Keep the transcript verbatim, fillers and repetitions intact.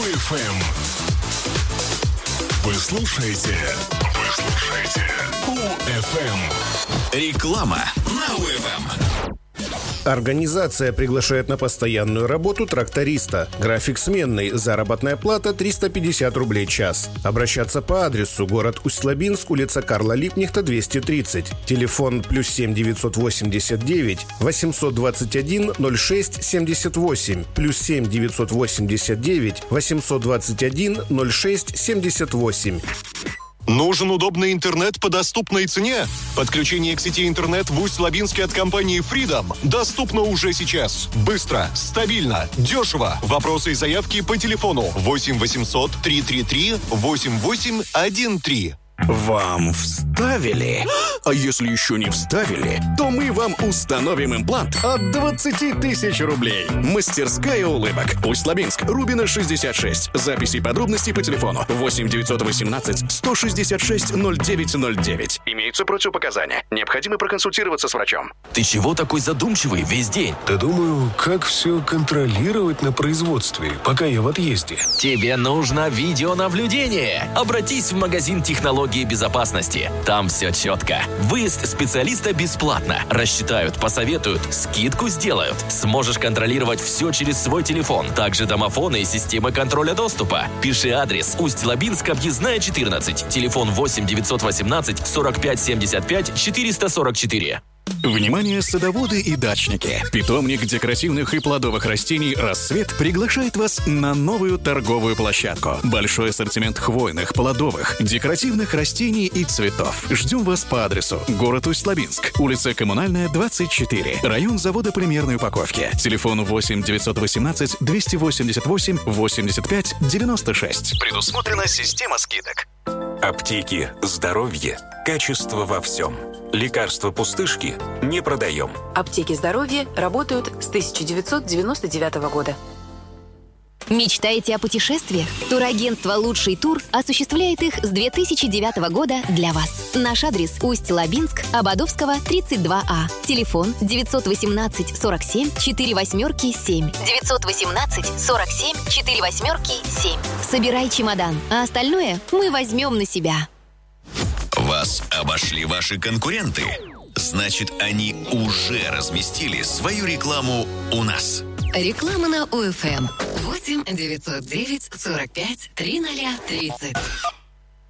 УФМ. Вы слушаете? Вы слушаете УФМ. Реклама на УФМ. Организация приглашает на постоянную работу тракториста. График сменный, заработная плата триста пятьдесят рублей час. Обращаться по адресу: город Усть-Лабинск, улица Карла Липкнехта, двести тридцать. Телефон плюс семь девятьсот восемьдесят девять восемьсот двадцать один ноль шесть семьдесят восемь, плюс семь девятьсот восемьдесят девять восемьсот двадцать один ноль шесть семьдесят восемь. Нужен удобный интернет по доступной цене? Подключение к сети интернет в Усть-Лабинске от компании Freedom доступно уже сейчас. Быстро, стабильно, дешево. Вопросы и заявки по телефону восемь восемьсот триста тридцать три восемьдесят восемь одиннадцать. Вам вставили? А если еще не вставили, то мы вам установим имплант от двадцать тысяч рублей. Мастерская улыбок. Усть-Лабинск, Рубина, шестьдесят шесть. Записи и подробности по телефону восемь девятьсот восемнадцать сто шестьдесят шесть ноль девять ноль девять. Имеются противопоказания. Необходимо проконсультироваться с врачом. Ты чего такой задумчивый весь день? Да думаю, как все контролировать на производстве, пока я в отъезде. Тебе нужно видеонаблюдение. Обратись в магазин технологий безопасности. Там все четко. Выезд специалиста бесплатно. Рассчитают, посоветуют, скидку сделают. Сможешь контролировать все через свой телефон. Также домофоны и системы контроля доступа. Пиши адрес: Усть-Лабинск, объездная четырнадцать. Телефон восемь девятьсот восемнадцать сорок пять семьдесят пять четыреста сорок четыре. Внимание, садоводы и дачники! Питомник декоративных и плодовых растений «Рассвет» приглашает вас на новую торговую площадку. Большой ассортимент хвойных, плодовых, декоративных растений и цветов. Ждем вас по адресу: город Усть-Лабинск, улица Коммунальная, двадцать четыре, район завода полимерной упаковки. Телефон восемь девятьсот восемнадцать двести восемьдесят восемь восемьдесят пять девяносто шесть. Предусмотрена система скидок. Аптеки, здоровье, качество во всем. Лекарства пустышки не продаем. Аптеки здоровья работают с тысяча девятьсот девяносто девятого года. Мечтаете о путешествиях? Турагентство «Лучший тур» осуществляет их с две тысячи девятого года для вас. Наш адрес: Усть-Лабинск, Ободовского, тридцать два А. Телефон девятьсот восемнадцать сорок семь четыре восьмерки семь. девятьсот восемнадцать сорок семь четыре восьмерки семь. Собирай чемодан, а остальное мы возьмем на себя. Вас обошли ваши конкуренты? Значит, они уже разместили свою рекламу у нас. Реклама на УФМ. восемь девятьсот девять сорок пять тридцать тридцать.